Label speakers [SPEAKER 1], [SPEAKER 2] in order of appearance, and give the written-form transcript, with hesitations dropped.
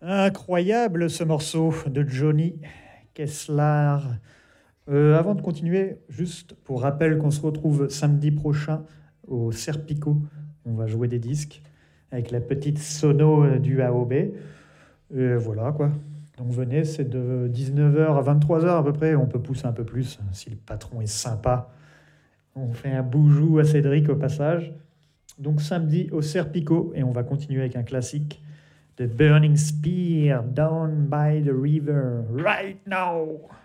[SPEAKER 1] Incroyable ce morceau de Johnny Kessler. Avant de continuer, juste pour rappel qu'on se retrouve samedi prochain au Serpico. On va jouer des disques avec la petite sono du AOB. Et voilà quoi. Donc venez, c'est de 19h à 23h à peu près. On peut pousser un peu plus si le patron est sympa. On fait un boujou à Cédric au passage. Donc samedi au Serpico et on va continuer avec un classique. The Burning Spear, Down by the River, right now.